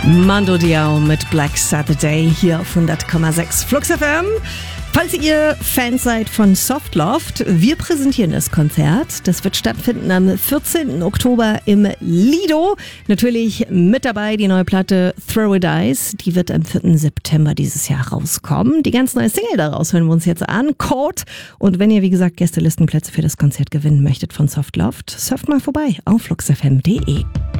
Mando Diao mit Black Saturday hier auf 100,6 Flux FM. Falls ihr Fans seid von Softloft, wir präsentieren das Konzert. Das wird stattfinden am 14. Oktober im Lido. Natürlich mit dabei die neue Platte Throw a Dice. Die wird am 4. September dieses Jahr rauskommen. Die ganz neue Single daraus hören wir uns jetzt an, Caught. Und wenn ihr, wie gesagt, Gästelistenplätze für das Konzert gewinnen möchtet von Softloft, surft mal vorbei auf fluxfm.de.